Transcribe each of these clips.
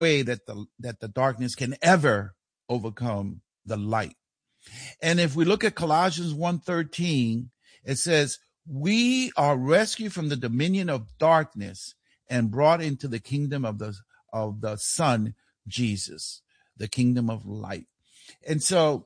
way that the darkness can ever overcome the light. And if we look at Colossians 1:13, it says, we are rescued from the dominion of darkness and brought into the kingdom of the Son, Jesus, the kingdom of light. And so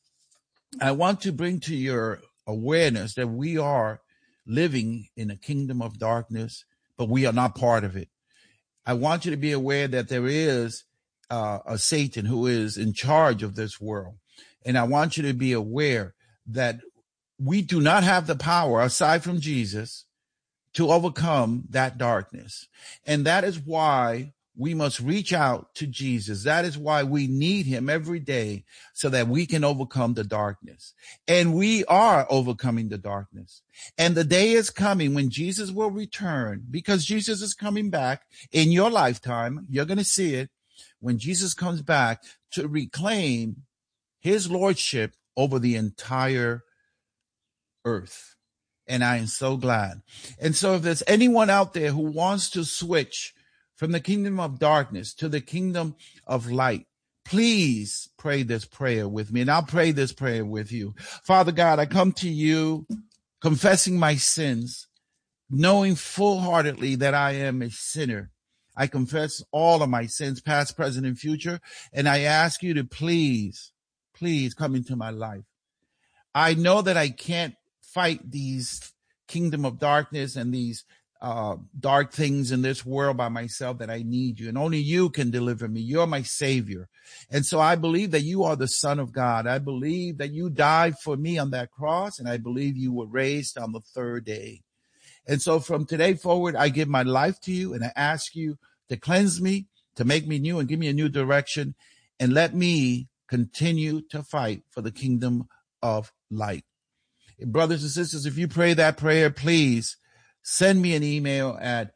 I want to bring to your awareness that we are living in a kingdom of darkness, but we are not part of it. I want you to be aware that there is a Satan who is in charge of this world. And I want you to be aware that we do not have the power, aside from Jesus, to overcome that darkness. And that is why we must reach out to Jesus. That is why we need him every day so that we can overcome the darkness. And we are overcoming the darkness. And the day is coming when Jesus will return, because Jesus is coming back in your lifetime. You're going to see it when Jesus comes back to reclaim his lordship over the entire earth. And I am so glad. And so if there's anyone out there who wants to switch from the kingdom of darkness to the kingdom of light, please pray this prayer with me. And I'll pray this prayer with you. Father God, I come to you confessing my sins, knowing full-heartedly that I am a sinner. I confess all of my sins, past, present, and future. And I ask you to please come into my life. I know that I can't fight these kingdom of darkness and these dark things in this world by myself, that I need you, and only you can deliver me. You're my savior. And so I believe that you are the Son of God. I believe that you died for me on that cross, and I believe you were raised on the third day. And so from today forward, I give my life to you, and I ask you to cleanse me, to make me new, and give me a new direction, and let me continue to fight for the kingdom of light. Brothers and sisters, if you pray that prayer, please send me an email at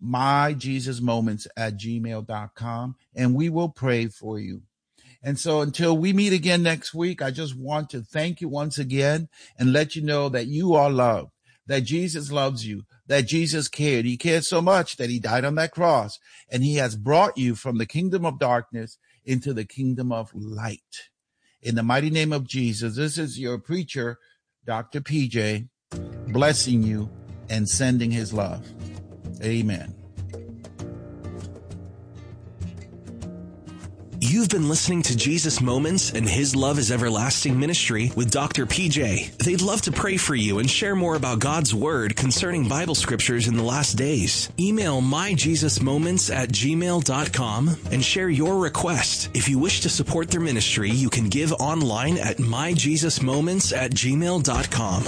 myjesusmoments@gmail.com, and we will pray for you. And so until we meet again next week, I just want to thank you once again and let you know that you are loved, that Jesus loves you, that Jesus cared. He cared so much that he died on that cross, and he has brought you from the kingdom of darkness into the kingdom of light. In the mighty name of Jesus, this is your preacher, Dr. PJ, blessing you and sending his love. Amen. You've been listening to Jesus Moments and His Love is Everlasting Ministry with Dr. PJ. They'd love to pray for you and share more about God's Word concerning Bible scriptures in the last days. Email myjesusmoments@gmail.com and share your request. If you wish to support their ministry, you can give online at myjesusmoments@gmail.com.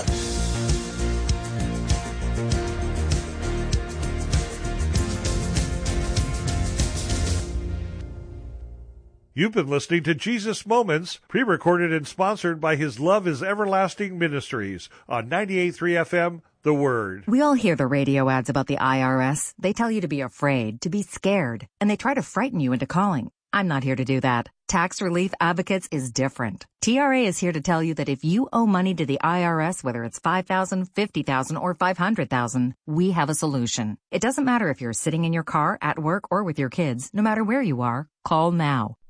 You've been listening to Jesus Moments, pre-recorded and sponsored by His Love is Everlasting Ministries on 98.3 FM, The Word. We all hear the radio ads about the IRS. They tell you to be afraid, to be scared, and they try to frighten you into calling. I'm not here to do that. Tax Relief Advocates is different. TRA is here to tell you that if you owe money to the IRS, whether it's $5,000, $50,000, or $500,000, we have a solution. It doesn't matter if you're sitting in your car, at work, or with your kids. No matter where you are, call now.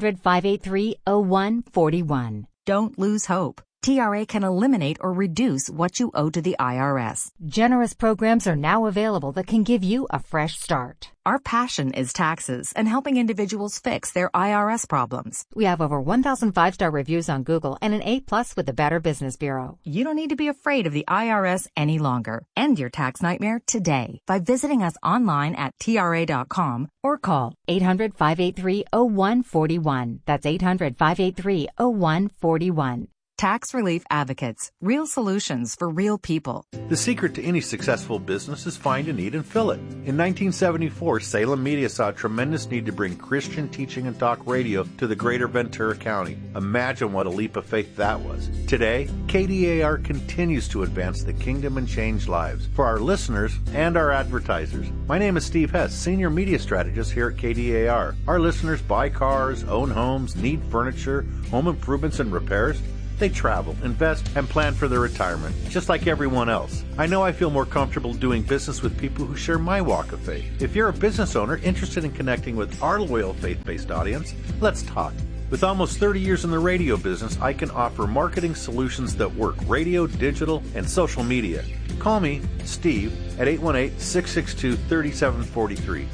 800-583-0141. Don't lose hope. TRA can eliminate or reduce what you owe to the IRS. Generous programs are now available that can give you a fresh start. Our passion is taxes and helping individuals fix their IRS problems. We have over 1,000 five-star reviews on Google and an A+ with the Better Business Bureau. You don't need to be afraid of the IRS any longer. End your tax nightmare today by visiting us online at TRA.com or call 800-583-0141. That's 800-583-0141. Tax Relief Advocates. Real solutions for real people. The secret to any successful business is find a need and fill it. In 1974, Salem Media saw a tremendous need to bring Christian teaching and talk radio to the greater Ventura County. Imagine what a leap of faith that was. Today, KDAR continues to advance the kingdom and change lives for our listeners and our advertisers. My name is Steve Hess, Senior Media Strategist here at KDAR. Our listeners buy cars, own homes, need furniture, home improvements and repairs. They travel, invest, and plan for their retirement, just like everyone else. I know I feel more comfortable doing business with people who share my walk of faith. If you're a business owner interested in connecting with our loyal faith-based audience, let's talk. With almost 30 years in the radio business, I can offer marketing solutions that work: radio, digital, and social media. Call me, Steve, at 818-662-3743.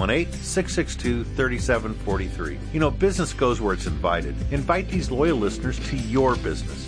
818-662-3743. You know, business goes where it's invited. Invite these loyal listeners to your business.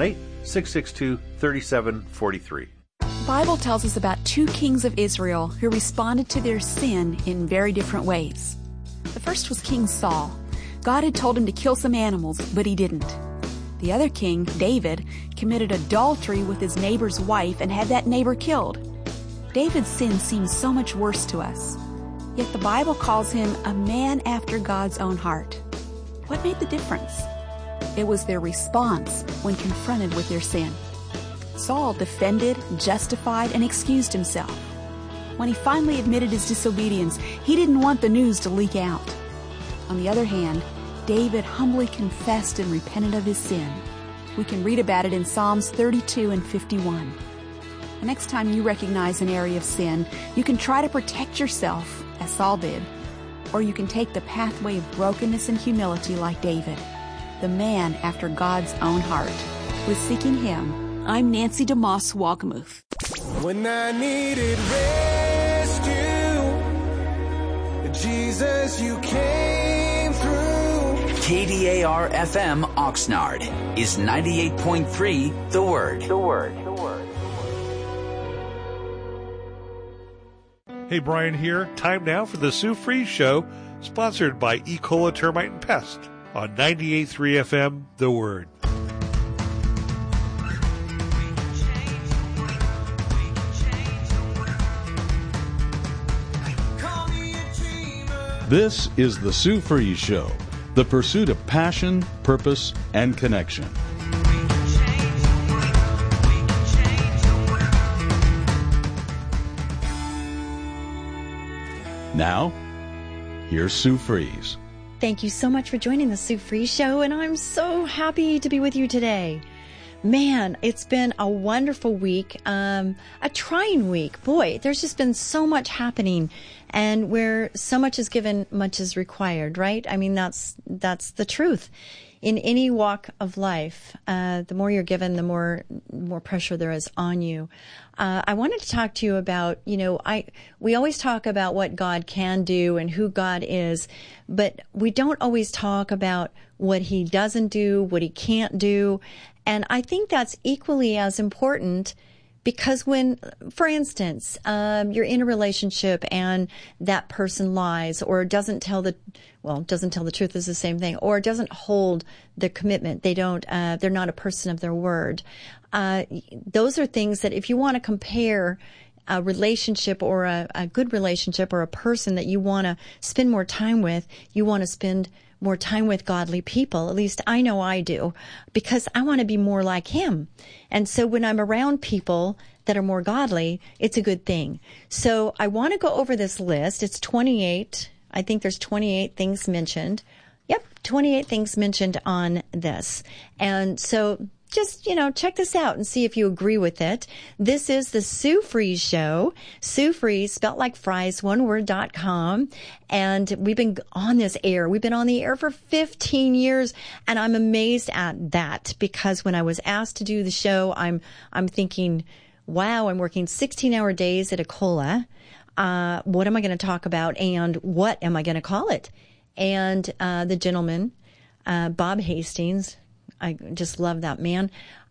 818-662-3743. The Bible tells us about two kings of Israel who responded to their sin in very different ways. The first was King Saul. God had told him to kill some animals, but he didn't. The other king, David, committed adultery with his neighbor's wife and had that neighbor killed. David's sin seems so much worse to us. Yet the Bible calls him a man after God's own heart. What made the difference? It was their response when confronted with their sin. Saul defended, justified, and excused himself. When he finally admitted his disobedience, he didn't want the news to leak out. On the other hand, David humbly confessed and repented of his sin. We can read about it in Psalms 32 and 51. The next time you recognize an area of sin, you can try to protect yourself, as Saul did, or you can take the pathway of brokenness and humility like David, the man after God's own heart. With Seeking Him, I'm Nancy DeMoss Walgamuth. When I needed rescue, Jesus, you came through. KDAR-FM Oxnard is 98.3 The Word. Hey, Brian here. Time now for the Sue Fries Show, sponsored by E. Cola Termite and Pest on 98.3 FM The Word. This is the Sue Fries Show, the pursuit of passion, purpose, and connection. Now, here's Sue Fries. Thank you so much for joining the Sue Fries Show, and I'm so happy to be with you today. Man, it's been a wonderful week, a trying week. Boy, there's just been so much happening, and where so much is given, much is required, right? I mean, that's the truth. In any walk of life, the more you're given, the more pressure there is on you. I wanted to talk to you about, we always talk about what God can do and who God is, but we don't always talk about what He doesn't do, what He can't do. And I think that's equally as important, because when, for instance, you're in a relationship and that person lies or doesn't tell the truth is the same thing, or doesn't hold the commitment. They're not a person of their word. Those are things that if you want to compare a relationship or a good relationship or a person that you want to spend more time with, you want to spend more time with godly people. At least I know I do, because I want to be more like Him. And so when I'm around people that are more godly, it's a good thing. So I want to go over this list. It's 28. I think there's 28 things mentioned. Yep, 28 things mentioned on this. And so just, check this out and see if you agree with it. This is the Sue Fries Show. Sue Fries, spelt like fries, oneword.com. And we've been on this air. We've been on the air for 15 years. And I'm amazed at that, because when I was asked to do the show, I'm thinking, wow, I'm working 16-hour days at a cola. What am I going to talk about, and what am I going to call it? And the gentleman, Bob Hastings, I just love that man.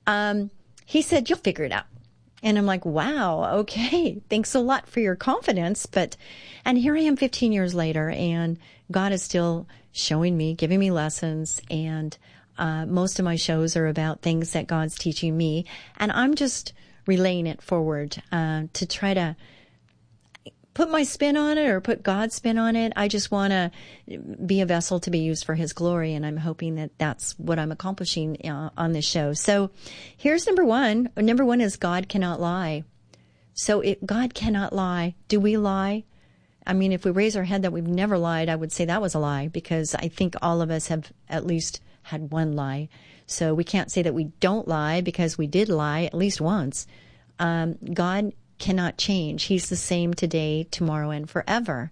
He said, you'll figure it out. And I'm like, wow, okay. Thanks a lot for your confidence. And here I am 15 years later, and God is still showing me, giving me lessons. And most of my shows are about things that God's teaching me. And I'm just relaying it forward to try to put my spin on it or put God's spin on it. I just want to be a vessel to be used for His glory, and I'm hoping that that's what I'm accomplishing on this show. So here's number one. Number one is God cannot lie. So if God cannot lie, do we lie? I mean, if we raise our head that we've never lied, I would say that was a lie, because I think all of us have at least had one lie. So we can't say that we don't lie because we did lie at least once. God cannot change. He's the same today, tomorrow, and forever.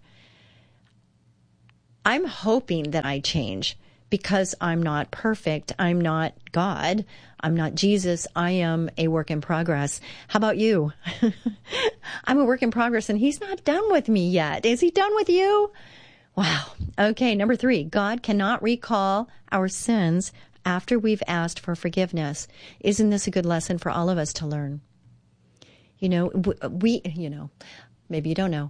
I'm hoping that I change because I'm not perfect. I'm not God. I'm not Jesus. I am a work in progress. How about you? I'm a work in progress, and he's not done with me yet. Is he done with you? Wow. Okay, number 3, God cannot recall our sins after we've asked for forgiveness. Isn't this a good lesson for all of us to learn? Maybe you don't know.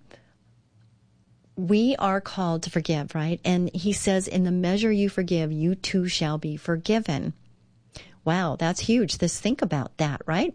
We are called to forgive, right? And he says, in the measure you forgive, you too shall be forgiven. Wow, that's huge. Let's think about that, right?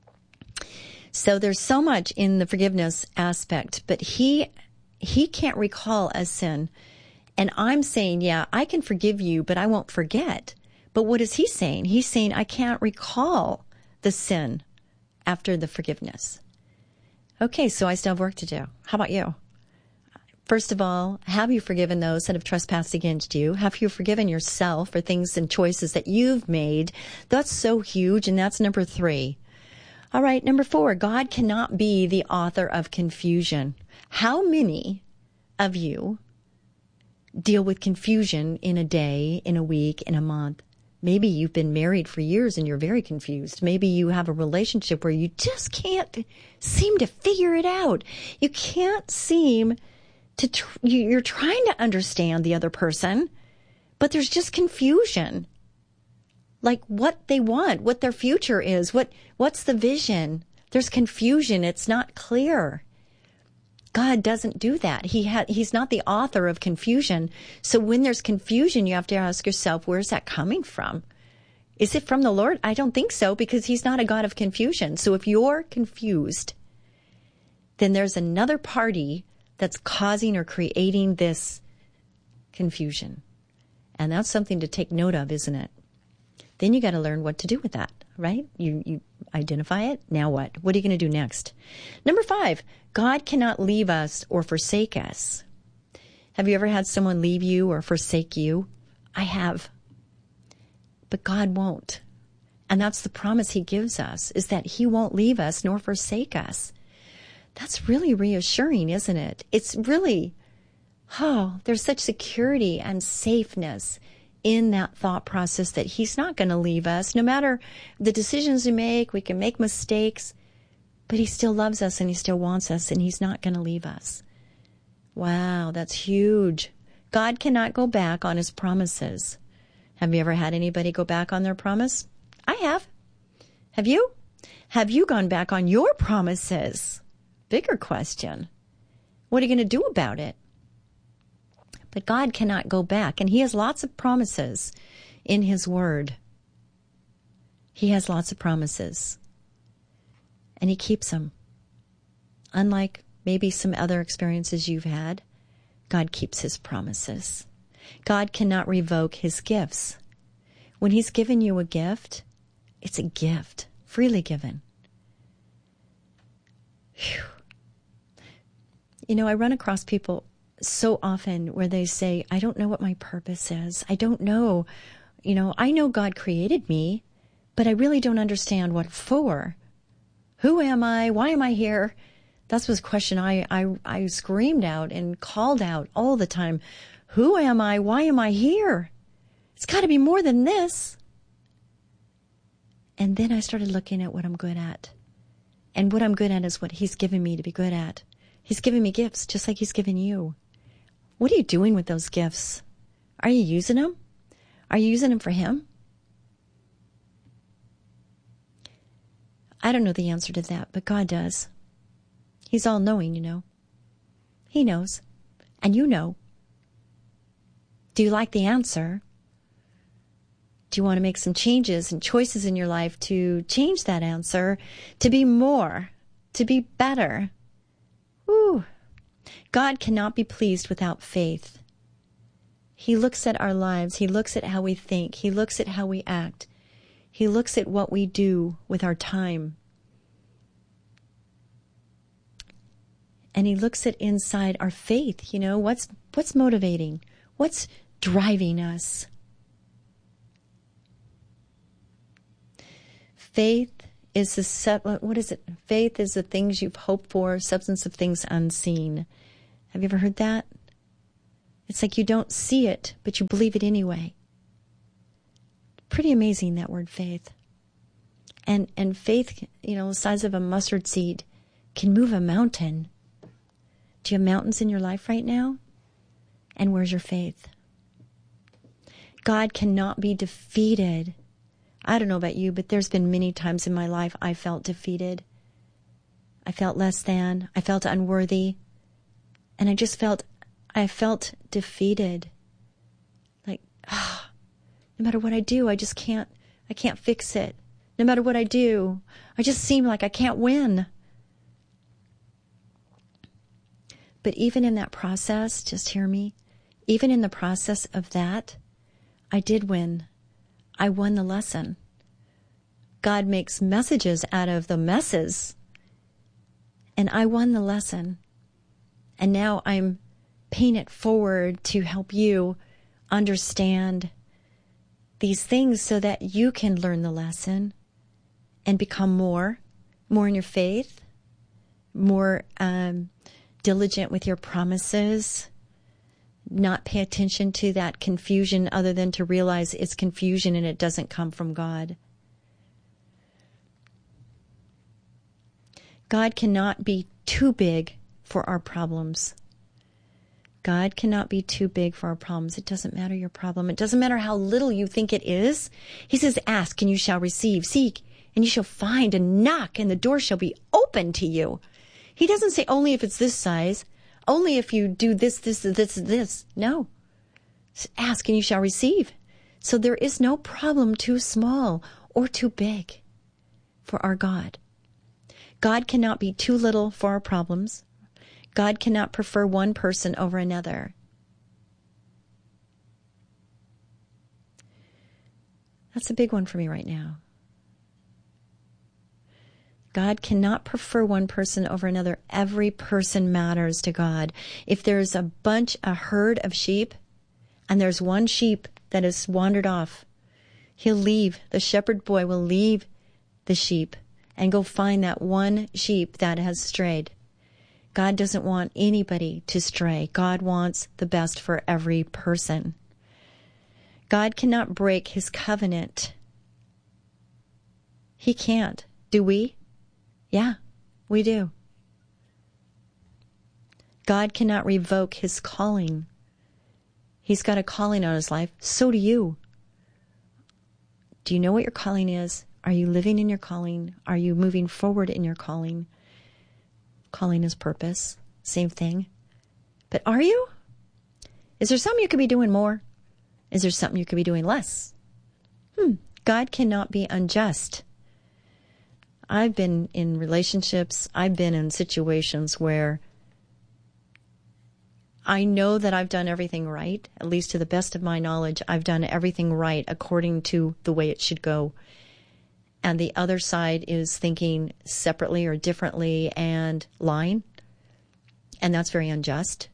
So there's so much in the forgiveness aspect, but he can't recall a sin. And I'm saying, yeah, I can forgive you, but I won't forget. But what is he saying? He's saying, I can't recall the sin after the forgiveness. Okay, so I still have work to do. How about you? First of all, have you forgiven those that have trespassed against you? Have you forgiven yourself for things and choices that you've made? That's so huge, and that's number 3. All right, number 4, God cannot be the author of confusion. How many of you deal with confusion in a day, in a week, in a month? Maybe you've been married for years and you're very confused. Maybe you have a relationship where you just can't seem to figure it out. You can't seem to, you're trying to understand the other person, but there's just confusion. Like what they want, what their future is, what's the vision? There's confusion. It's not clear. God doesn't do that. He's not the author of confusion. So when there's confusion, you have to ask yourself, where's that coming from? Is it from the Lord? I don't think so, because he's not a God of confusion. So if you're confused, then there's another party that's causing or creating this confusion. And that's something to take note of, isn't it? Then you got to learn what to do with that, right? You identify it. Now what? What are you going to do next? Number 5, God cannot leave us or forsake us. Have you ever had someone leave you or forsake you? I have. But God won't. And that's the promise he gives us, is that he won't leave us nor forsake us. That's really reassuring, isn't it? It's really, there's such security and safeness in that thought process that he's not going to leave us. No matter the decisions we can make mistakes, but he still loves us and he still wants us and he's not going to leave us. Wow, that's huge. God cannot go back on his promises. Have you ever had anybody go back on their promise? I have. Have you? Have you gone back on your promises? Bigger question. What are you going to do about it? But God cannot go back, and he has lots of promises in his word. He has lots of promises, and he keeps them. Unlike maybe some other experiences you've had, God keeps his promises. God cannot revoke his gifts. When he's given you a gift, it's a gift, freely given. Whew. You know, I run across people so often where they say, I don't know what my purpose is. I don't know. You know, I know God created me, but I really don't understand what for. Who am I? Why am I here? That was a question I screamed out and called out all the time. Who am I? Why am I here? It's got to be more than this. And then I started looking at what I'm good at. And what I'm good at is what he's given me to be good at. He's given me gifts just like he's given you. What are you doing with those gifts? Are you using them? Are you using them for him? I don't know the answer to that, but God does. He's all-knowing, you know. He knows. And you know. Do you like the answer? Do you want to make some changes and choices in your life to change that answer, to be more, to be better? Woo. God cannot be pleased without faith. He looks at our lives. He looks at how we think. He looks at how we act. He looks at what we do with our time. And he looks at inside our faith. You know, what's motivating? What's driving us? Faith is what is it? Faith is the things you've hoped for, substance of things unseen. Have you ever heard that? It's like you don't see it, but you believe it anyway. Pretty amazing, that word faith. And faith, the size of a mustard seed, can move a mountain. Do you have mountains in your life right now? And where's your faith? God cannot be defeated. I don't know about you, but there's been many times in my life I felt defeated. I felt less than. I felt unworthy. And I felt defeated. Like, no matter what I do, I can't fix it. No matter what I do, I just seem like I can't win. But even in that process, just hear me, even in the process of that, I did win. I won the lesson. God makes messages out of the messes. And I won the lesson. And now I'm paying it forward to help you understand these things so that you can learn the lesson and become more in your faith, more diligent with your promises, not pay attention to that confusion other than to realize it's confusion and it doesn't come from God. God cannot be too big for our problems. God cannot be too big for our problems. It doesn't matter your problem. It doesn't matter how little you think it is. He says, ask and you shall receive. Seek and you shall find, and knock and the door shall be open to you. He doesn't say only if it's this size, only if you do this. No. Ask and you shall receive. So there is no problem too small or too big for our God. God cannot be too little for our problems. God cannot prefer one person over another. That's a big one for me right now. God cannot prefer one person over another. Every person matters to God. If there's a herd of sheep, and there's one sheep that has wandered off, the shepherd boy will leave the sheep and go find that one sheep that has strayed. God doesn't want anybody to stray. God wants the best for every person. God cannot break his covenant. He can't. Do we? Yeah, we do. God cannot revoke his calling. He's got a calling on his life. So do you. Do you know what your calling is? Are you living in your calling? Are you moving forward in your calling? Calling is purpose. Same thing. But are you? Is there something you could be doing more? Is there something you could be doing less? God cannot be unjust. I've been in relationships, I've been in situations where I know that I've done everything right, at least to the best of my knowledge. I've done everything right according to the way it should go. And the other side is thinking separately or differently and lying. And that's very unjust.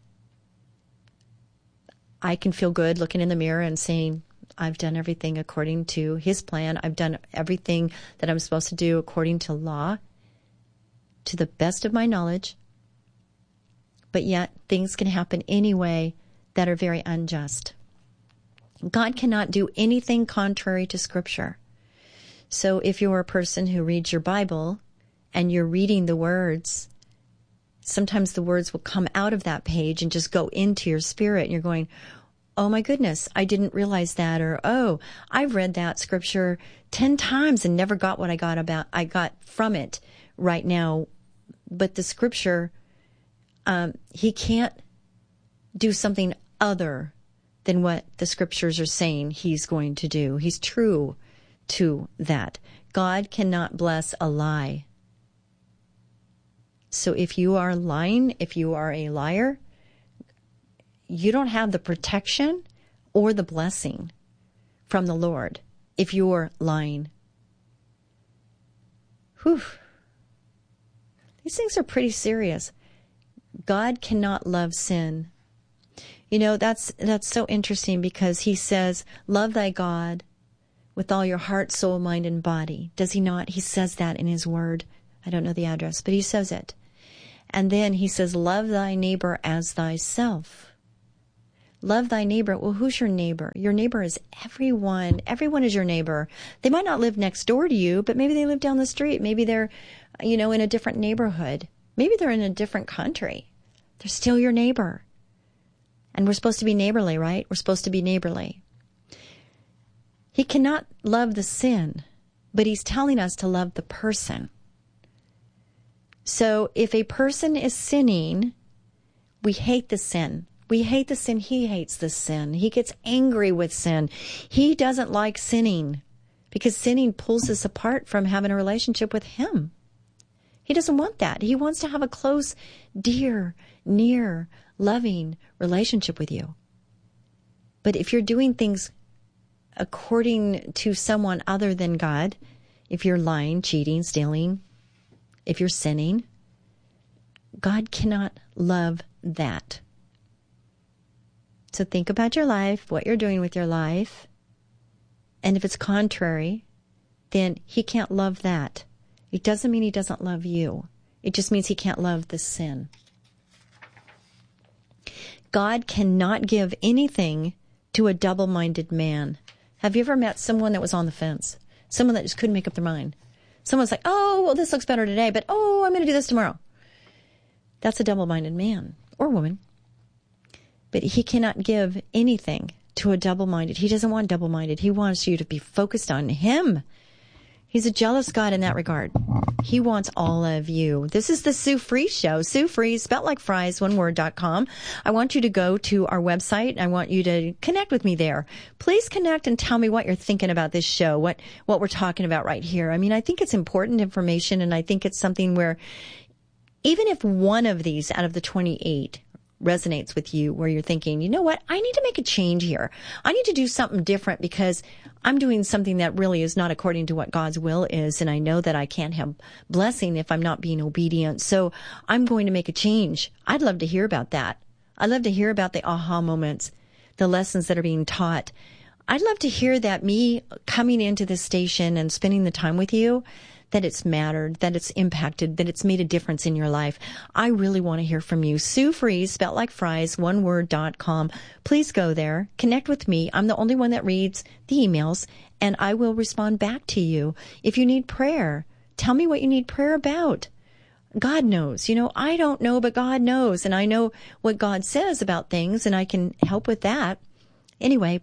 I can feel good looking in the mirror and saying, I've done everything according to his plan. I've done everything that I'm supposed to do according to law, to the best of my knowledge. But yet, things can happen anyway that are very unjust. God cannot do anything contrary to Scripture. So if you're a person who reads your Bible and you're reading the words, sometimes the words will come out of that page and just go into your spirit, and you're going, oh my goodness, I didn't realize that, or oh, I've read that scripture 10 times and never got what I got from it right now. But the scripture, he can't do something other than what the scriptures are saying he's going to do. He's true to that. God cannot bless a lie. So if you are lying, if you are a liar, you don't have the protection or the blessing from the Lord if you're lying. Whew. These things are pretty serious. God cannot love sin. You know, that's so interesting because he says, love thy God with all your heart, soul, mind, and body. Does he not? He says that in his word. I don't know the address, but he says it. And then he says, love thy neighbor as thyself. Love thy neighbor. Well, who's your neighbor? Your neighbor is everyone. Everyone is your neighbor. They might not live next door to you, but maybe they live down the street. Maybe they're, in a different neighborhood. Maybe they're in a different country. They're still your neighbor. And we're supposed to be neighborly, right? We're supposed to be neighborly. He cannot love the sin, but he's telling us to love the person. So if a person is sinning, we hate the sin. We hate the sin. He hates the sin. He gets angry with sin. He doesn't like sinning because sinning pulls us apart from having a relationship with him. He doesn't want that. He wants to have a close, dear, near, loving relationship with you. But if you're doing things according to someone other than God, if you're lying, cheating, stealing, if you're sinning, God cannot love that. So think about your life, what you're doing with your life. And if it's contrary, then he can't love that. It doesn't mean he doesn't love you. It just means he can't love the sin. God cannot give anything to a double-minded man. Have you ever met someone that was on the fence? Someone that just couldn't make up their mind? Someone's like, oh, well, this looks better today, but I'm going to do this tomorrow. That's a double-minded man or woman. But he cannot give anything to a double-minded. He doesn't want double-minded. He wants you to be focused on him. He's a jealous God in that regard. He wants all of you. This is the Sue Fries Show. Sue Fries, spelt like fries, oneword.com. I want you to go to our website. I want you to connect with me there. Please connect and tell me what you're thinking about this show, what we're talking about right here. I mean, I think it's important information, and I think it's something where even if one of these out of the 28 resonates with you, where you're thinking, you know what, I need to make a change here. I need to do something different because I'm doing something that really is not according to what God's will is, and I know that I can't have blessing if I'm not being obedient. So I'm going to make a change. I'd love to hear about that. I'd love to hear about the aha moments, the lessons that are being taught. I'd love to hear that me coming into this station and spending the time with you, that it's mattered, that it's impacted, that it's made a difference in your life. I really want to hear from you. Sue Fries, spelt like fries, oneword.com. Please go there. Connect with me. I'm the only one that reads the emails, and I will respond back to you. If you need prayer, tell me what you need prayer about. God knows. I don't know, but God knows. And I know what God says about things, and I can help with that. Anyway,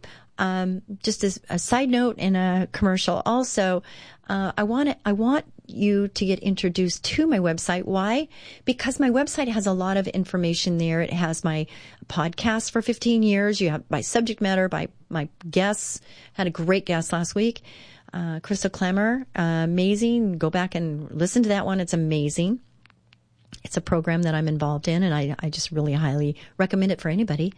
just as a side note and a commercial also, I want you to get introduced to my website. Why? Because my website has a lot of information there. It has my podcast for 15 years. You have my subject matter, by my guests. Had a great guest last week, Crystal Clemmer. Amazing. Go back and listen to that one. It's amazing. It's a program that I'm involved in, and I just really highly recommend it for anybody.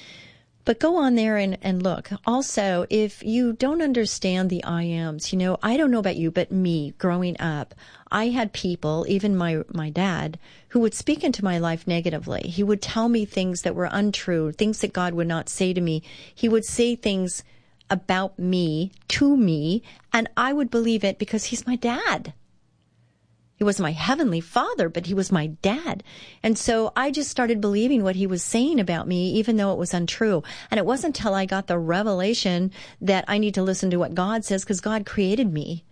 But go on there and look. Also, if you don't understand the I ams, I don't know about you, but me, growing up, I had people, even my dad, who would speak into my life negatively. He would tell me things that were untrue, things that God would not say to me. He would say things about me, to me, and I would believe it because he's my dad. He was my heavenly father, but he was my dad. And so I just started believing what he was saying about me, even though it was untrue. And it wasn't until I got the revelation that I need to listen to what God says, because God created me.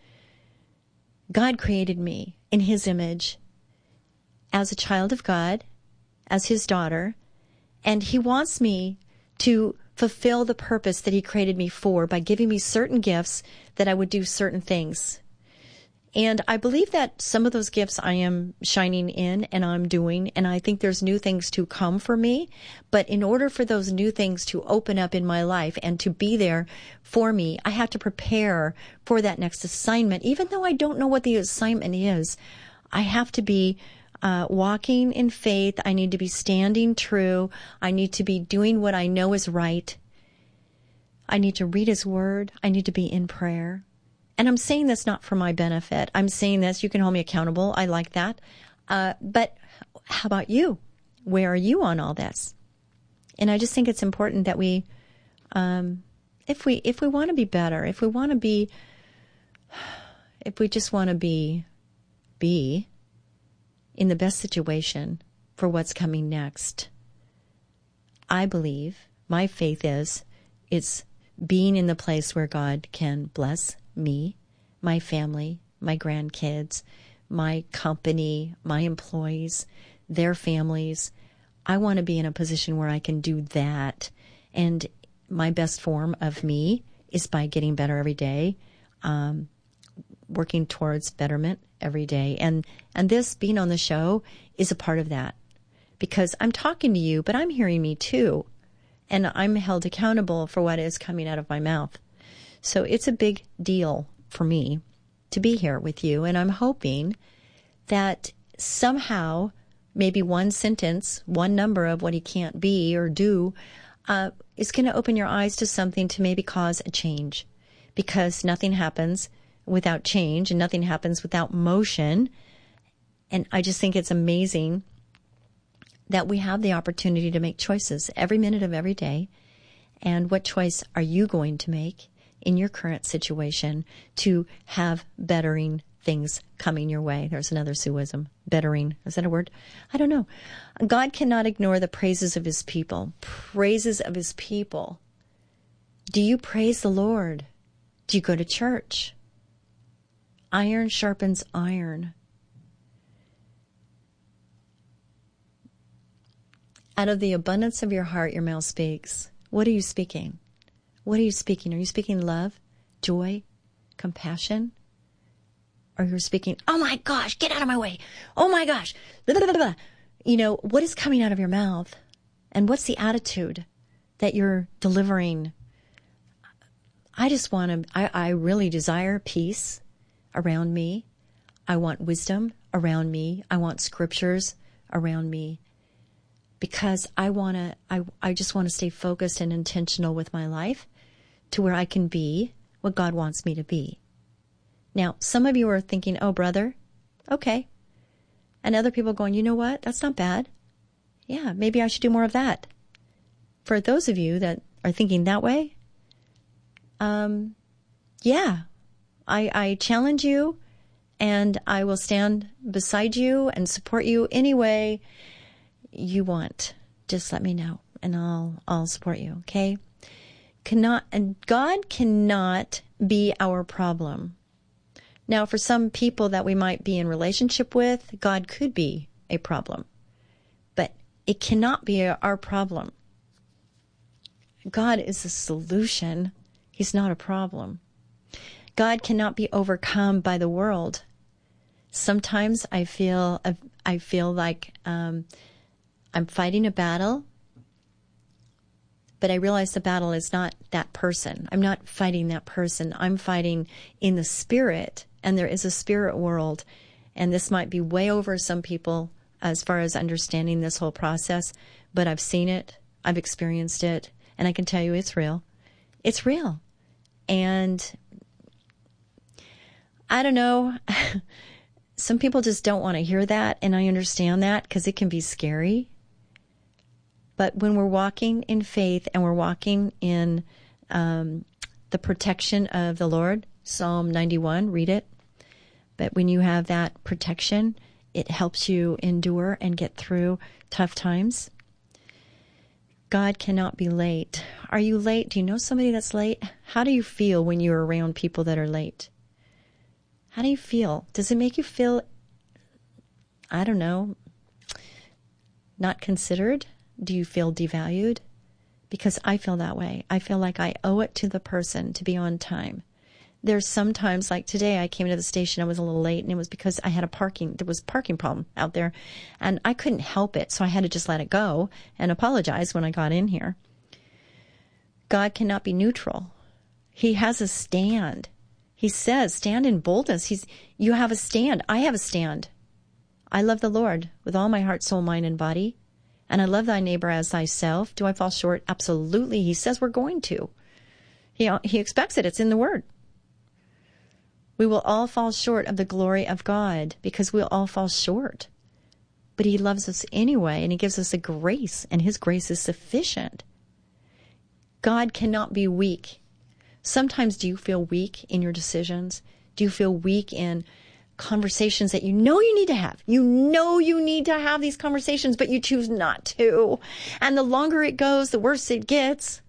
God created me in his image as a child of God, as his daughter. And he wants me to fulfill the purpose that he created me for by giving me certain gifts that I would do certain things. And I believe that some of those gifts I am shining in and I'm doing, and I think there's new things to come for me. But in order for those new things to open up in my life and to be there for me, I have to prepare for that next assignment. Even though I don't know what the assignment is, I have to be walking in faith. I need to be standing true. I need to be doing what I know is right. I need to read his word. I need to be in prayer. And I'm saying this not for my benefit. I'm saying this, you can hold me accountable. I like that. But how about you? Where are you on all this? And I just think it's important that we if we want to be better, if we just want to be in the best situation for what's coming next, I believe, my faith is, it's being in the place where God can bless me, my family, my grandkids, my company, my employees, their families. I want to be in a position where I can do that. And my best form of me is by getting better every day, working towards betterment every day. And this being on the show is a part of that, because I'm talking to you, but I'm hearing me too. And I'm held accountable for what is coming out of my mouth. So it's a big deal for me to be here with you. And I'm hoping that somehow, maybe one sentence, one number of what he can't be or do, is going to open your eyes to something to maybe cause a change. Because nothing happens without change and nothing happens without motion. And I just think it's amazing that we have the opportunity to make choices every minute of every day. And what choice are you going to make in your current situation to have bettering things coming your way? There's another Sueism. Bettering. Is that a word? I don't know. God cannot ignore the praises of his people. Praises of his people. Do you praise the Lord? Do you go to church? Iron sharpens iron. Out of the abundance of your heart, your mouth speaks. What are you speaking? What are you speaking? Are you speaking love, joy, compassion? Or you're speaking, oh my gosh, get out of my way. Oh my gosh. Blah, blah, blah, blah. You know, what is coming out of your mouth? And what's the attitude that you're delivering? I really desire peace around me. I want wisdom around me. I want scriptures around me. Because I just want to stay focused and intentional with my life to where I can be what God wants me to be. Now, some of you are thinking, oh, brother, okay. And other people going, you know what? That's not bad. Yeah, maybe I should do more of that. For those of you that are thinking that way, yeah, I challenge you, and I will stand beside you and support you any way you want. Just let me know, and I'll support you. Okay? God cannot be our problem. Now, for some people that we might be in relationship with, God could be a problem, but it cannot be our problem. God is a solution. He's not a problem. God cannot be overcome by the world. Sometimes I feel like I'm fighting a battle, but I realize the battle is not that person. I'm not fighting that person. I'm fighting in the spirit, and there is a spirit world. And this might be way over some people as far as understanding this whole process, but I've seen it, I've experienced it, and I can tell you it's real. It's real. And I don't know, some people just don't want to hear that, and I understand that because it can be scary. But when we're walking in faith and we're walking in the protection of the Lord, Psalm 91, read it. But when you have that protection, it helps you endure and get through tough times. God cannot be late. Are you late? Do you know somebody that's late? How do you feel when you're around people that are late? How do you feel? Does it make you feel, I don't know, not considered? Do you feel devalued? Because I feel that way. I feel like I owe it to the person to be on time. There's sometimes, like today, I came to the station, I was a little late, and it was because there was a parking problem out there, and I couldn't help it, so I had to just let it go and apologize when I got in here. God cannot be neutral. He has a stand. He says, stand in boldness. You have a stand. I have a stand. I love the Lord with all my heart, soul, mind, and body. And I love thy neighbor as thyself. Do I fall short? Absolutely. He says we're going to. He expects it. It's in the Word. We will all fall short of the glory of God because we'll all fall short. But he loves us anyway, and he gives us a grace, and his grace is sufficient. God cannot be weak. Sometimes do you feel weak in your decisions? Do you feel weak in conversations that you know you need to have? You know you need to have these conversations, but you choose not to. And the longer it goes, the worse it gets.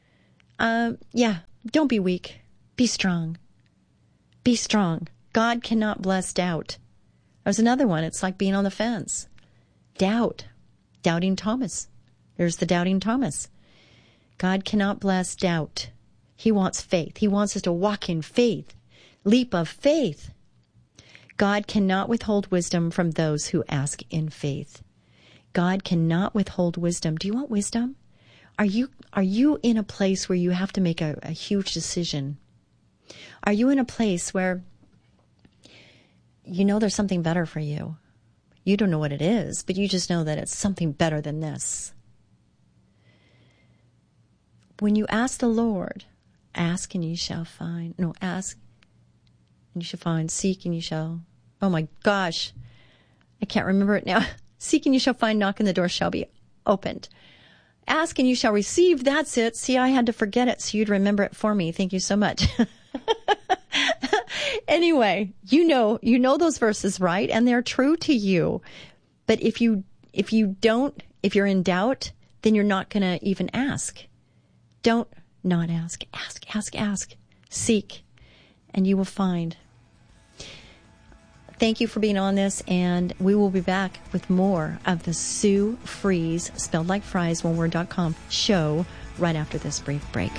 Don't be weak. Be strong. Be strong. God cannot bless doubt. There's another one. It's like being on the fence. Doubt. Doubting Thomas. There's the doubting Thomas. God cannot bless doubt. He wants faith. He wants us to walk in faith. Leap of faith. God cannot withhold wisdom from those who ask in faith. God cannot withhold wisdom. Do you want wisdom? Are you in a place where you have to make a huge decision? Are you in a place where you know there's something better for you? You don't know what it is, but you just know that it's something better than this. When you ask the Lord, ask and you shall find. No, ask and you shall find. Seek and you shall. Oh my gosh. I can't remember it now. Seek and you shall find. Knock and the door shall be opened. Ask and you shall receive. That's it. See, I had to forget it so you'd remember it for me. Thank you so much. Anyway, you know those verses, right? And they're true to you. But if you're in doubt, then you're not going to even ask. Don't not ask. Ask. Seek, and you will find. Thank you for being on this, and we will be back with more of the Sue Fries, spelled like fries, oneword.com show right after this brief break.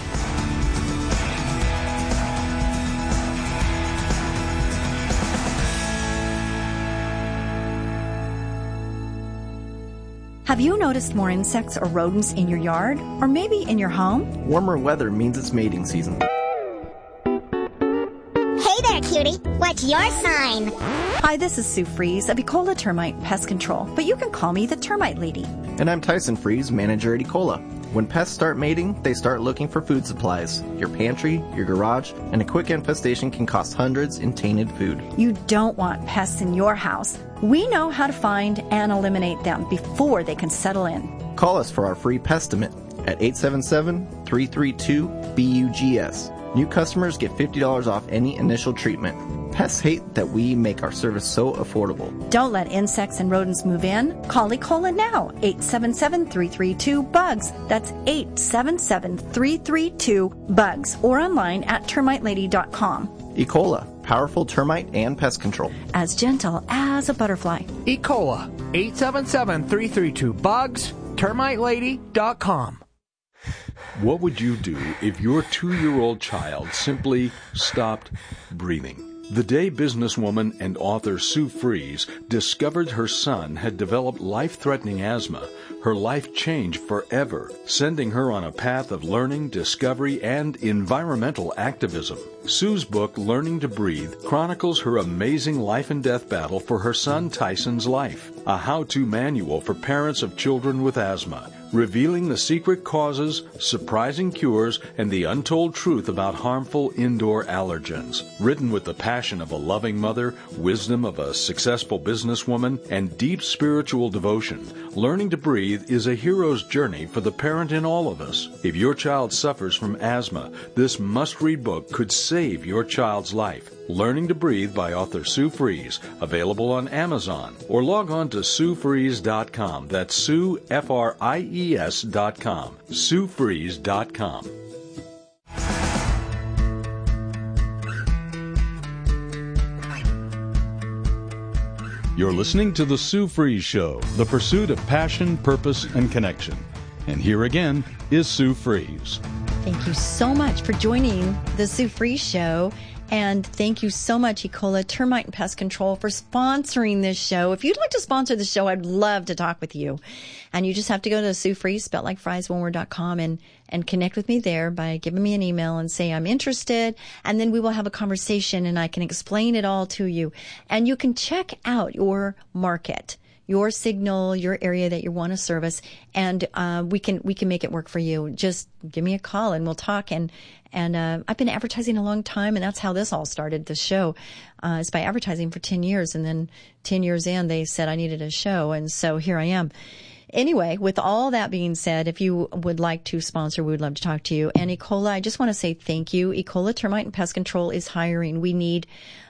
Have you noticed more insects or rodents in your yard, or maybe in your home? Warmer weather means it's mating season. Hey there, cutie. What's your sign? Hi, this is Sue Fries of Ecola Termite Pest Control, but you can call me the Termite Lady. And I'm Tyson Fries, manager at Ecola. When pests start mating, they start looking for food supplies. Your pantry, your garage, and a quick infestation can cost hundreds in tainted food. You don't want pests in your house. We know how to find and eliminate them before they can settle in. Call us for our free Pestimate at 877-332-BUGS. New customers get $50 off any initial treatment. Pests hate that we make our service so affordable. Don't let insects and rodents move in. Call Ecola now, 877-332-BUGS. That's 877-332-BUGS, or online at termitelady.com. Ecola, powerful termite and pest control. As gentle as a butterfly. Ecola, 877-332-BUGS, termitelady.com. What would you do if your 2-year-old child simply stopped breathing? The day businesswoman and author Sue Fries discovered her son had developed life-threatening asthma, her life changed forever, sending her on a path of learning, discovery, and environmental activism. Sue's book, Learning to Breathe, chronicles her amazing life and death battle for her son Tyson's life, a how-to manual for parents of children with asthma, revealing the secret causes, surprising cures, and the untold truth about harmful indoor allergens. Written with the passion of a loving mother, wisdom of a successful businesswoman, and deep spiritual devotion, Learning to Breathe is a hero's journey for the parent in all of us. If your child suffers from asthma, this must-read book could save your child's life. Learning to Breathe by author Sue Fries, available on Amazon, or log on to SueFries.com. That's Sue, Fries.com. SueFries.com. You're listening to The Sue Fries Show, the pursuit of passion, purpose, and connection. And here again is Sue Fries. Thank you so much for joining The Sue Fries Show. And thank you so much, Ecola Termite and Pest Control, for sponsoring this show. If you'd like to sponsor the show, I'd love to talk with you. And you just have to go to Sue Fries, spelled like fries, oneword.com, and connect with me there by giving me an email and say I'm interested. And then we will have a conversation and I can explain it all to you. And you can check out your market, your signal, your area that you want to service, and we can make it work for you. Just give me a call and we'll talk. And I've been advertising a long time, and that's how this all started. The show is by advertising for 10 years, and then 10 years in, they said I needed a show, and so here I am. Anyway, with all that being said, if you would like to sponsor, we would love to talk to you. And Ecola, I just want to say thank you. Ecola Termite and Pest Control is hiring. We need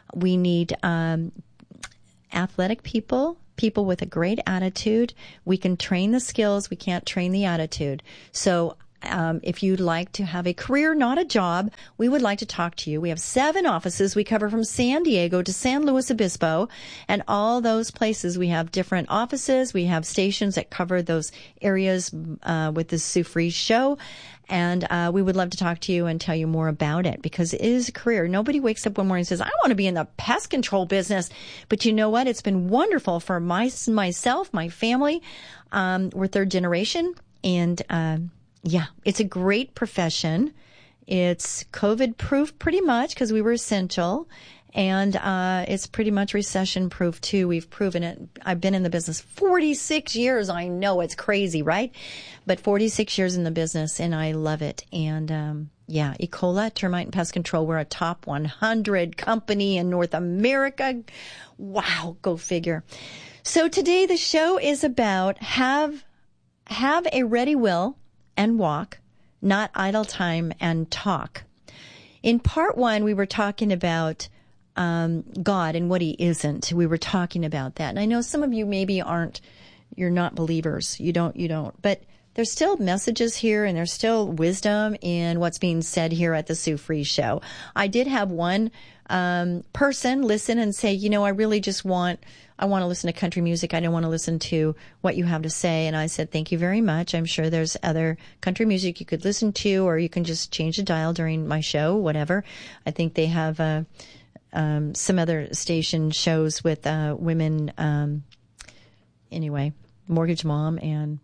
athletic people with a great attitude. We can train the skills. We can't train the attitude. So if you'd like to have a career, not a job, we would like to talk to you. We have 7 offices. We cover from San Diego to San Luis Obispo, and all those places we have different offices. We have stations that cover those areas with the Sue Fries Show. And we would love to talk to you and tell you more about it, because it is a career. Nobody wakes up one morning and says, I want to be in the pest control business. But you know what? It's been wonderful for myself, my family. We're 3rd generation. And yeah, it's a great profession. It's COVID-proof pretty much because we were essential. And it's pretty much recession-proof, too. We've proven it. I've been in the business 46 years. I know it's crazy, right? But 46 years in the business, and I love it. And, yeah, Ecola, Termite and Pest Control, we're a top 100 company in North America. Wow, go figure. So today the show is about have a ready will and walk, not idle time and talk. In part 1, we were talking about God and what he isn't. We were talking about that. And I know some of you maybe you're not believers. You don't. But there's still messages here, and there's still wisdom in what's being said here at the Sue Fries Show. I did have one person listen and say, I really just want to listen to country music. I don't want to listen to what you have to say. And I said, thank you very much. I'm sure there's other country music you could listen to, or you can just change the dial during my show, whatever. I think they have some other station shows with women. Anyway, Mortgage Mom and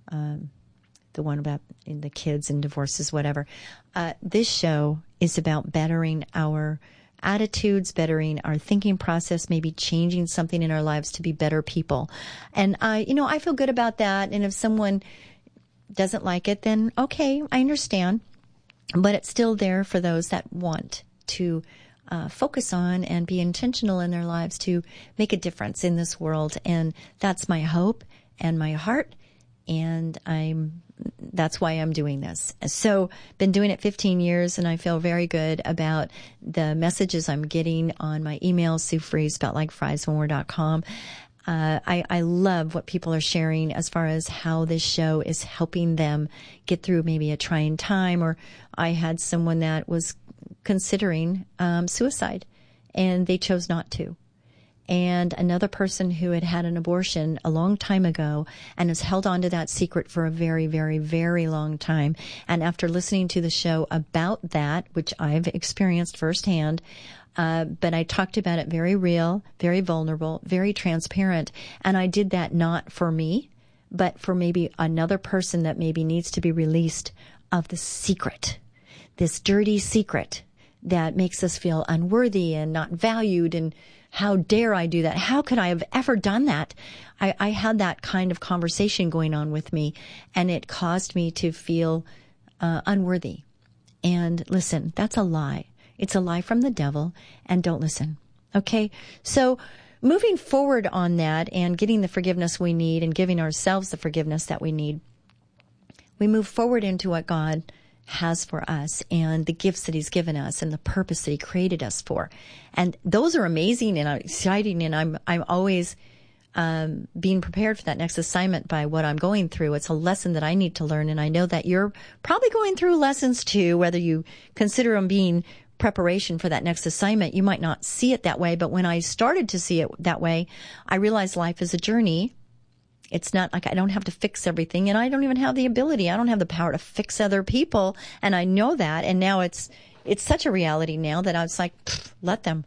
the one about the kids and divorces, whatever. This show is about bettering our attitudes, bettering our thinking process, maybe changing something in our lives to be better people. And I feel good about that. And if someone doesn't like it, then okay, I understand. But it's still there for those that want to focus on and be intentional in their lives to make a difference in this world. And that's my hope and my heart. And that's why I'm doing this. So been doing it 15 years, and I feel very good about the messages I'm getting on my email, Sue Fries, spelled like fries, one.com. I love what people are sharing as far as how this show is helping them get through maybe a trying time. Or I had someone that was considering suicide, and they chose not to. And another person who had had an abortion a long time ago and has held on to that secret for a very, very, very long time. And after listening to the show about that, which I've experienced firsthand, but I talked about it very real, very vulnerable, very transparent. And I did that not for me, but for maybe another person that maybe needs to be released of the secret, this dirty secret that makes us feel unworthy and not valued. And how dare I do that? How could I have ever done that? I had that kind of conversation going on with me, and it caused me to feel unworthy. And listen, that's a lie. It's a lie from the devil, and don't listen. Okay? So moving forward on that and getting the forgiveness we need and giving ourselves the forgiveness that we need, we move forward into what God has for us and the gifts that he's given us and the purpose that he created us for. And those are amazing and exciting. And I'm always being prepared for that next assignment by what I'm going through. It's a lesson that I need to learn. And I know that you're probably going through lessons too, whether you consider them being preparation for that next assignment. You might not see it that way, but when I started to see it that way, I realized life is a journey. It's not like I don't have to fix everything, and I don't even have the ability. I don't have the power to fix other people, and I know that. And now it's such a reality now that I was like, let them,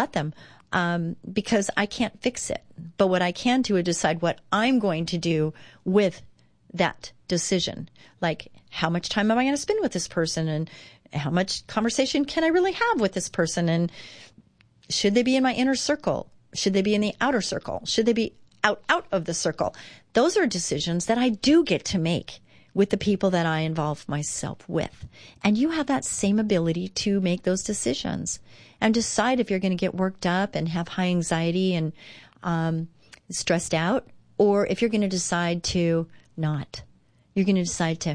because I can't fix it. But what I can do is decide what I'm going to do with that decision. Like, how much time am I going to spend with this person, and how much conversation can I really have with this person, and should they be in my inner circle? Should they be in the outer circle? Should they be out of the circle? Those are decisions that I do get to make with the people that I involve myself with. And you have that same ability to make those decisions and decide if you're going to get worked up and have high anxiety and stressed out, or if you're going to decide to not. You're going to decide to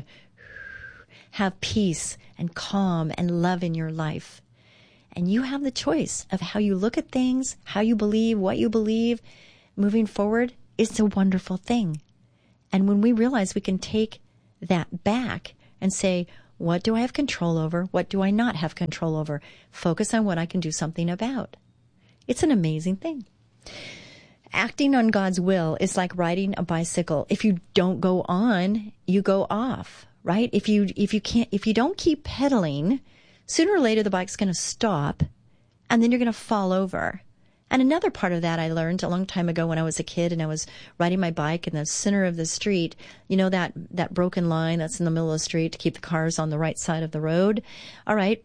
have peace and calm and love in your life. And you have the choice of how you look at things, how you believe, what you believe. Moving forward, it's a wonderful thing. And when we realize we can take that back and say, what do I have control over? What do I not have control over? Focus on what I can do something about. It's an amazing thing. Acting on God's will is like riding a bicycle. If you don't go on, you go off, right? If you don't keep pedaling, sooner or later the bike's going to stop, and then you're going to fall over. And another part of that I learned a long time ago when I was a kid and I was riding my bike in the center of the street. You know that broken line that's in the middle of the street to keep the cars on the right side of the road? All right.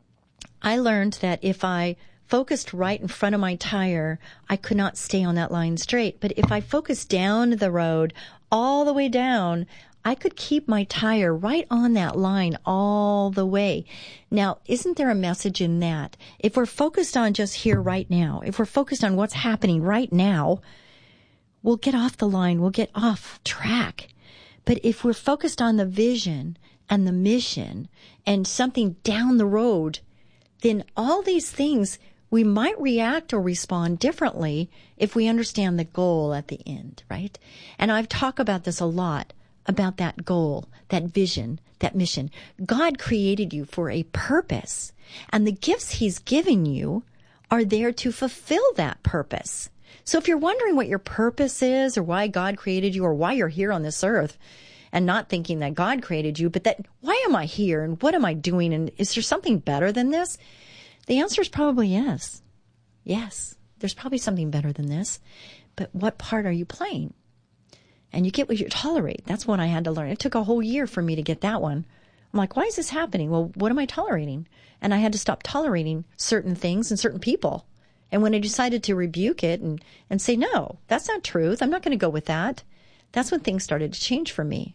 I learned that if I focused right in front of my tire, I could not stay on that line straight. But if I focused down the road, all the way down, I could keep my tire right on that line all the way. Now, isn't there a message in that? If we're focused on just here right now, if we're focused on what's happening right now, we'll get off the line, we'll get off track. But if we're focused on the vision and the mission and something down the road, then all these things, we might react or respond differently if we understand the goal at the end, right? And I've talked about this a lot, about that goal, that vision, that mission. God created you for a purpose, and the gifts he's given you are there to fulfill that purpose. So if you're wondering what your purpose is or why God created you or why you're here on this earth and not thinking that God created you, but that why am I here and what am I doing and is there something better than this? The answer is probably yes. Yes, there's probably something better than this. But what part are you playing? And you get what you tolerate. That's what I had to learn. It took a whole year for me to get that one. I'm like, why is this happening? Well, what am I tolerating? And I had to stop tolerating certain things and certain people. And when I decided to rebuke it and say, no, that's not truth, I'm not going to go with that, that's when things started to change for me.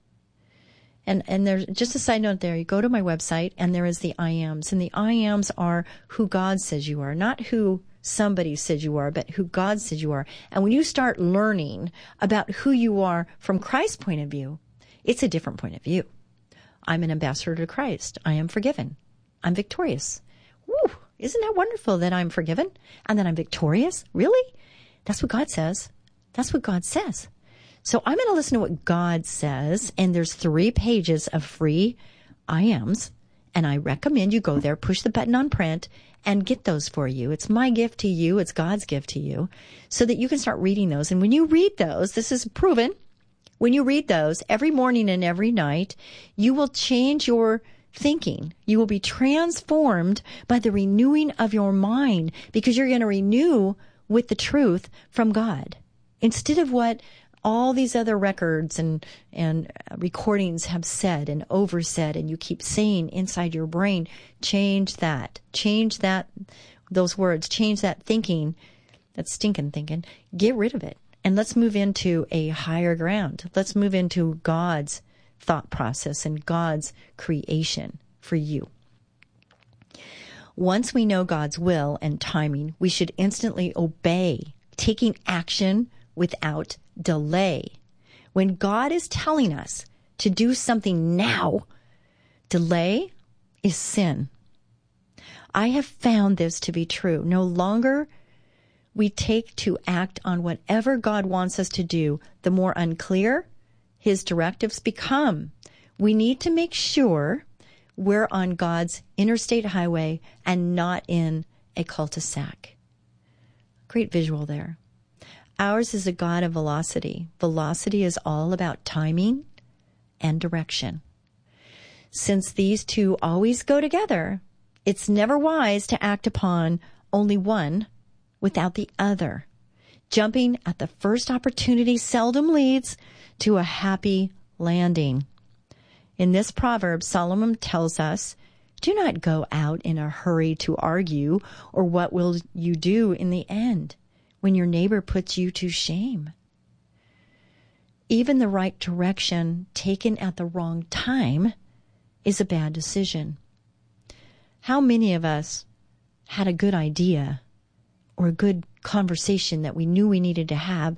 And there's just a side note there. You go to my website and there is the I ams. And the I ams are who God says you are, not who somebody says you are, but who God says you are. And when you start learning about who you are from Christ's point of view, it's a different point of view. I'm an ambassador to Christ. I am forgiven. I'm victorious. Woo! Isn't that wonderful that I'm forgiven and that I'm victorious? Really? That's what God says. That's what God says. So I'm going to listen to what God says, and there's 3 pages of free I ams, and I recommend you go there, push the button on print, and get those for you. It's my gift to you. It's God's gift to you so that you can start reading those. And when you read those, this is proven, when you read those every morning and every night, you will change your thinking. You will be transformed by the renewing of your mind because you're going to renew with the truth from God instead of what all these other records and recordings have said and oversaid, and you keep saying inside your brain. Change that, those words, change that thinking, that stinking thinking, get rid of it. And let's move into a higher ground. Let's move into God's thought process and God's creation for you. Once we know God's will and timing, we should instantly obey, taking action without delay. When God is telling us to do something now, delay is sin. I have found this to be true. No longer we take to act on whatever God wants us to do, the more unclear his directives become. We need to make sure we're on God's interstate highway and not in a cul-de-sac. Great visual there. Ours is a God of velocity. Velocity is all about timing and direction. Since these two always go together, it's never wise to act upon only one without the other. Jumping at the first opportunity seldom leads to a happy landing. In this proverb, Solomon tells us, do not go out in a hurry to argue, or what will you do in the end when your neighbor puts you to shame? Even the right direction taken at the wrong time is a bad decision. How many of us had a good idea or a good conversation that we knew we needed to have,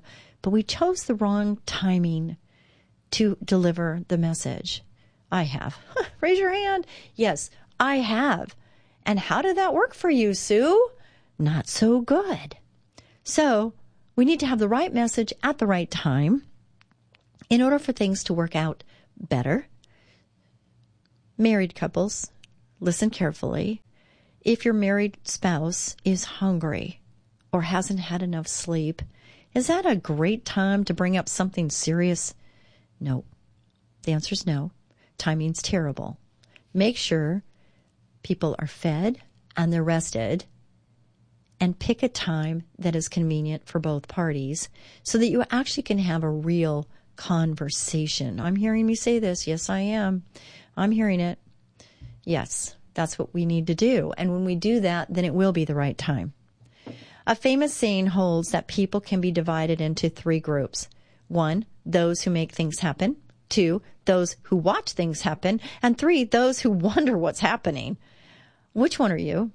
but we chose the wrong timing to deliver the message. I have. Raise your hand. Yes, I have. And how did that work for you, Sue? Not so good. So we need to have the right message at the right time in order for things to work out better. Married couples, listen carefully. If your married spouse is hungry or hasn't had enough sleep, is that a great time to bring up something serious? No. The answer is no. Timing's terrible. Make sure people are fed and they're rested, and pick a time that is convenient for both parties so that you actually can have a real conversation. I'm hearing me say this. Yes, I am. I'm hearing it. Yes, that's what we need to do. And when we do that, then it will be the right time. A famous saying holds that people can be divided into 3 groups. 1, those who make things happen. 2, those who watch things happen. And 3, those who wonder what's happening. Which one are you?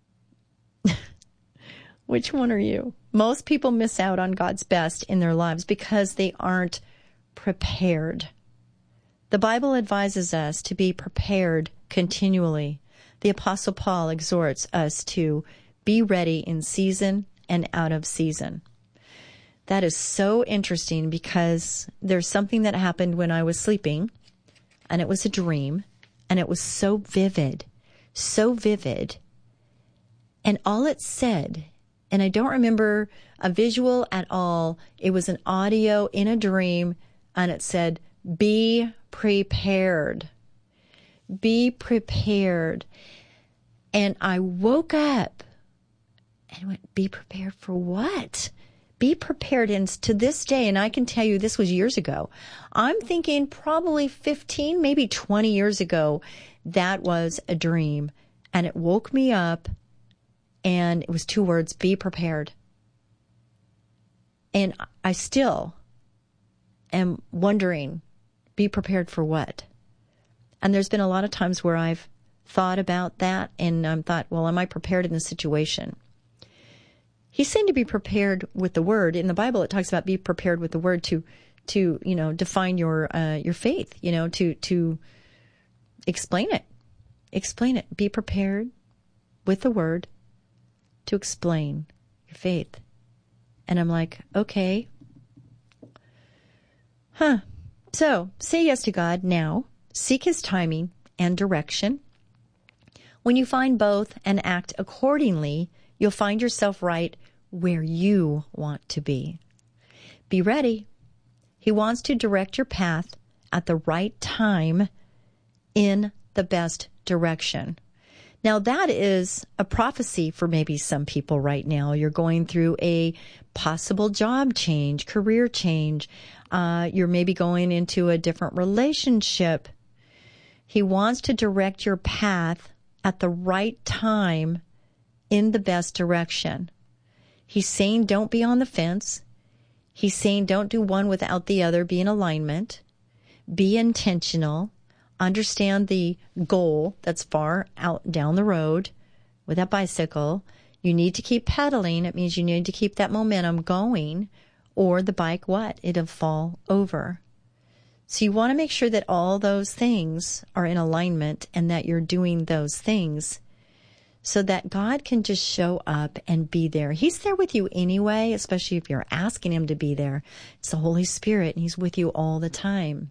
Which one are you? Most people miss out on God's best in their lives because they aren't prepared. The Bible advises us to be prepared continually. The Apostle Paul exhorts us to be ready in season and out of season. That is so interesting because there's something that happened when I was sleeping, and it was a dream, and it was so vivid, and all it said, and I don't remember a visual at all, it was an audio in a dream, and it said, be prepared. Be prepared. And I woke up and went, be prepared for what? Be prepared. And to this day, and I can tell you this was years ago, I'm thinking probably 15, maybe 20 years ago, that was a dream. And it woke me up, and it was 2 words, be prepared. And I still am wondering, be prepared for what? And there's been a lot of times where I've thought about that and thought, well, am I prepared in this situation? He's saying to be prepared with the word. In the Bible, it talks about be prepared with the word to define your faith, to explain it. Explain it. Be prepared with the word to explain your faith. And I'm like, okay. So say yes to God now. Seek his timing and direction. When you find both and act accordingly, you'll find yourself right where you want to be. Be ready. He wants to direct your path at the right time in the best direction. Now, that is a prophecy for maybe some people right now. You're going through a possible job change, career change. You're maybe going into a different relationship. He wants to direct your path at the right time in the best direction. He's saying don't be on the fence. He's saying don't do one without the other. Be in alignment. Be intentional. Understand the goal that's far out down the road with that bicycle. You need to keep pedaling. It means you need to keep that momentum going, or the bike, it'll fall over. So you want to make sure that all those things are in alignment and that you're doing those things so that God can just show up and be there. He's there with you anyway, especially if you're asking him to be there. It's the Holy Spirit, and he's with you all the time.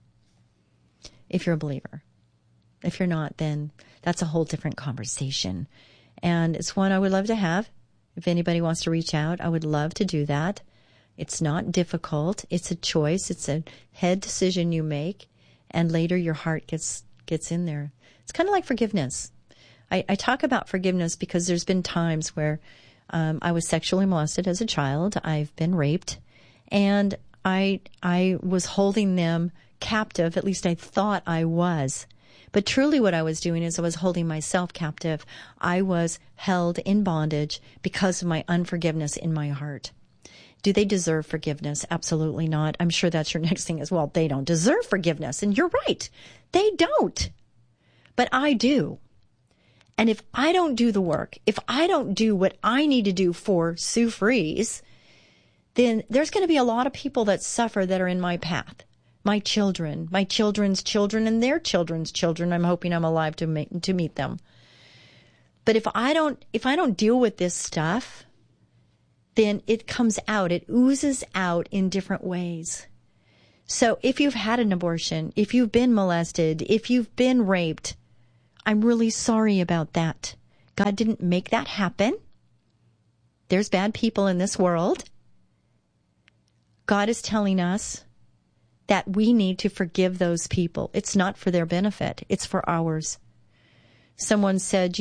If you're a believer. If you're not, then that's a whole different conversation. And it's one I would love to have. If anybody wants to reach out, I would love to do that. It's not difficult. It's a choice. It's a head decision you make, and later your heart gets in there. It's kind of like forgiveness. I talk about forgiveness because there's been times where I was sexually molested as a child. I've been raped, and I was holding them captive. At least I thought I was. But truly what I was doing is I was holding myself captive. I was held in bondage because of my unforgiveness in my heart. Do they deserve forgiveness? Absolutely not. I'm sure that's your next thing as well. They don't deserve forgiveness. And you're right. They don't. But I do. And if I don't do the work, if I don't do what I need to do for Sue Fries, then there's going to be a lot of people that suffer that are in my path. My children, my children's children, and their children's children. I'm hoping I'm alive to meet them. But if I don't deal with this stuff, then it comes out. It oozes out in different ways. So if you've had an abortion, if you've been molested, if you've been raped, I'm really sorry about that. God didn't make that happen. There's bad people in this world. God is telling us that we need to forgive those people. It's not for their benefit. It's for ours. Someone said,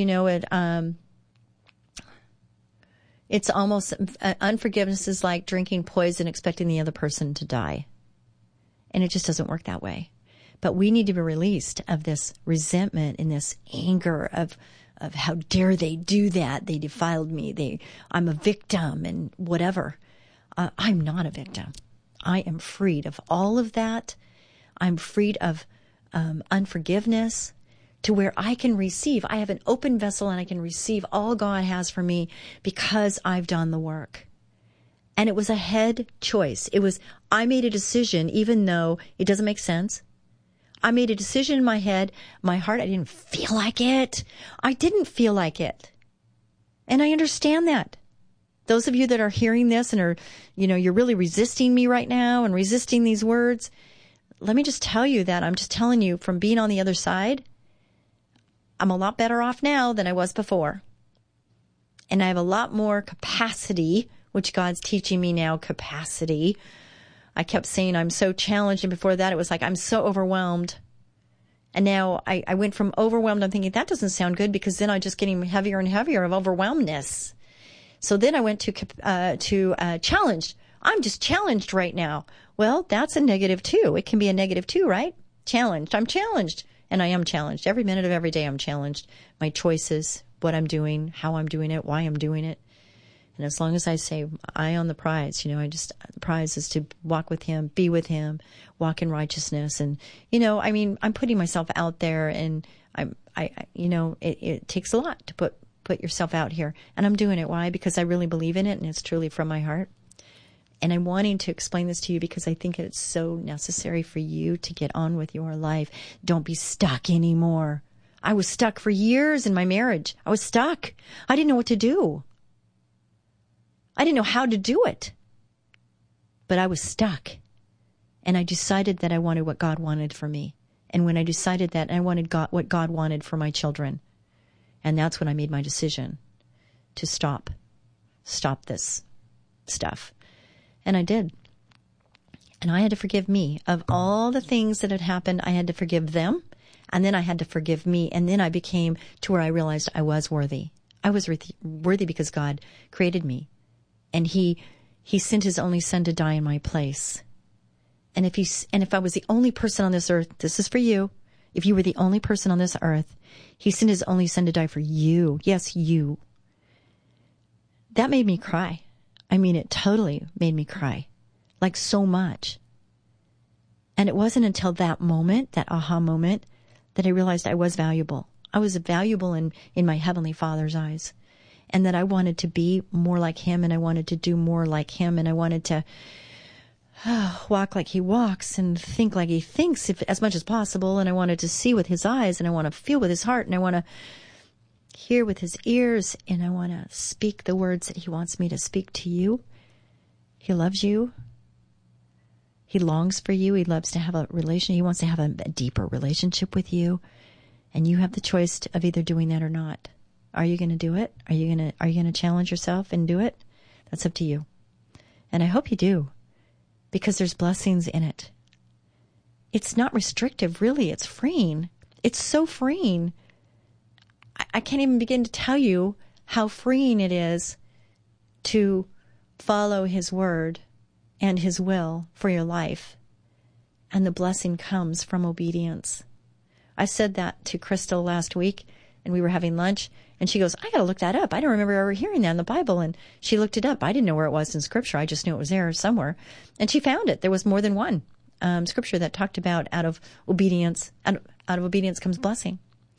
it's almost, unforgiveness is like drinking poison expecting the other person to die. And it just doesn't work that way. But we need to be released of this resentment and this anger of how dare they do that? They defiled me. I'm a victim and whatever. I'm not a victim. I am freed of all of that. I'm freed of unforgiveness to where I can receive. I have an open vessel and I can receive all God has for me because I've done the work. And it was a head choice. I made a decision, even though it doesn't make sense. I made a decision in my head, my heart, I didn't feel like it. I didn't feel like it. And I understand that. Those of you that are hearing this and are, you're really resisting me right now and resisting these words, let me just tell you that I'm just telling you from being on the other side, I'm a lot better off now than I was before. And I have a lot more capacity, which God's teaching me now, capacity. I kept saying I'm so challenged, and before that it was like I'm so overwhelmed. And now I went from overwhelmed, I'm thinking that doesn't sound good because then I'm just getting heavier and heavier of overwhelmedness. So then I went to challenged. I'm just challenged right now. Well, that's a negative too. It can be a negative too, right? Challenged. I'm challenged. And I am challenged. Every minute of every day I'm challenged. My choices, what I'm doing, how I'm doing it, why I'm doing it. And as long as I say, eye on the prize, the prize is to walk with him, be with him, walk in righteousness. And, I'm putting myself out there and it takes a lot to put yourself out here. And I'm doing it. Why? Because I really believe in it and it's truly from my heart. And I'm wanting to explain this to you because I think it's so necessary for you to get on with your life. Don't be stuck anymore. I was stuck for years in my marriage. I was stuck. I didn't know what to do. I didn't know how to do it. But I was stuck. And I decided that I wanted what God wanted for me. And when I decided that, I wanted what God wanted for my children. And that's when I made my decision to stop this stuff. And I did. And I had to forgive me. Of all the things that had happened, I had to forgive them. And then I had to forgive me. And then I became to where I realized I was worthy. I was worthy because God created me. And he sent his only son to die in my place. And if I was the only person on this earth, this is for you. If you were the only person on this earth, he sent his only son to die for you. Yes, you. That made me cry. I mean, it totally made me cry. Like so much. And it wasn't until that moment, that aha moment, that I realized I was valuable. I was valuable in my Heavenly Father's eyes. And that I wanted to be more like him, and I wanted to do more like him, and I wanted to walk like he walks and think like he thinks as much as possible. And I wanted to see with his eyes, and I want to feel with his heart, and I want to hear with his ears, and I want to speak the words that he wants me to speak to you. He loves you. He longs for you. He loves to have a relation. He wants to have a deeper relationship with you. And you have the choice of either doing that or not. Are you going to do it? Are you going to challenge yourself and do it? That's up to you. And I hope you do, because there's blessings in it. It's not restrictive, really. It's freeing. It's so freeing. I can't even begin to tell you how freeing it is to follow his word and his will for your life. And the blessing comes from obedience. I said that to Crystal last week, and we were having lunch, and she goes, I got to look that up. I don't remember ever hearing that in the Bible. And she looked it up. I didn't know where it was in Scripture. I just knew it was there somewhere. And she found it. There was more than one Scripture that talked about out of obedience comes blessing.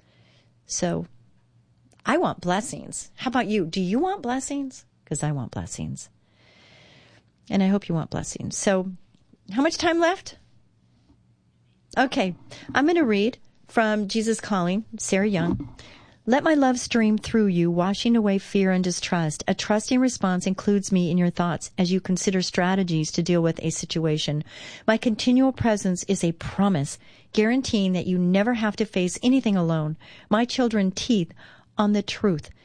So I want blessings. How about you? Do you want blessings? Because I want blessings. And I hope you want blessings. So how much time left? Okay. I'm going to read from Jesus Calling, Sarah Young. Let my love stream through you, washing away fear and distrust. A trusting response includes me in your thoughts as you consider strategies to deal with a situation. My continual presence is a promise, guaranteeing that you never have to face anything alone. My children teeth on the truth